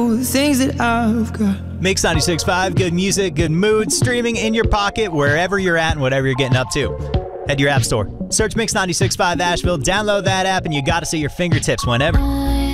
The things that I've got. Mix 96.5, good music, good mood, streaming in your pocket, wherever you're at and whatever you're getting up to. Head to your app store. Search Mix 96.5 Asheville, download that app, and you got us at your fingertips whenever.